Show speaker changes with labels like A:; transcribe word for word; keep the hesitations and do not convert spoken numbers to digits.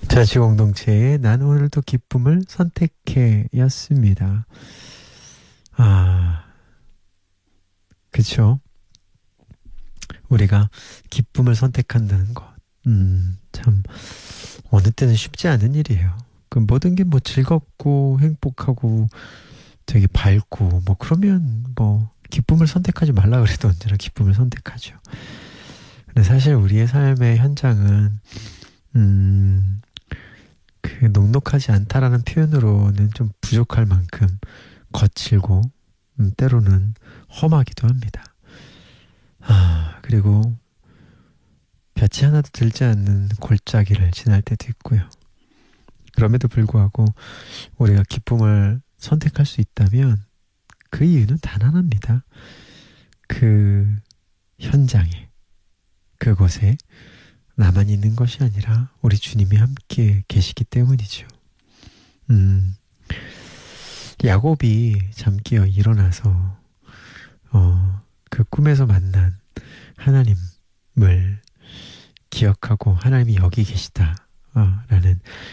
A: 자취공동체의 난 오늘도 기쁨을 선택해 였습니다. 아, 그쵸. 우리가 기쁨을 선택한다는 것. 음, 참, 어느 때는 쉽지 않은 일이에요. 그 모든 게 뭐 즐겁고 행복하고 되게 밝고 뭐 그러면 뭐 기쁨을 선택하지 말라 그래도 언제나 기쁨을 선택하죠. 근데 사실 우리의 삶의 현장은 음, 그 녹록하지 않다라는 표현으로는 좀 부족할 만큼 거칠고 음, 때로는 험하기도 합니다. 아, 그리고 볕이 하나도 들지 않는 골짜기를 지날 때도 있고요. 그럼에도 불구하고 우리가 기쁨을 선택할 수 있다면 그 이유는 단 하나입니다. 그 현장에, 그곳에 나만 있는 것이 아니라 우리 주님이 함께 계시기 때문이죠. 음, 야곱이 잠기어 일어나서 어, 그 꿈에서 만난 하나님을 기억하고 하나님이 여기 계시다 어, 라는